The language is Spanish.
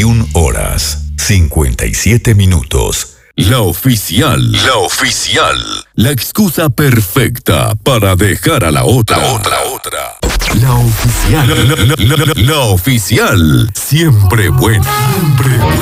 21 horas, 57 minutos. La oficial. La oficial. La excusa perfecta para dejar a la otra. La oficial. La oficial. Siempre buena. Siempre buena.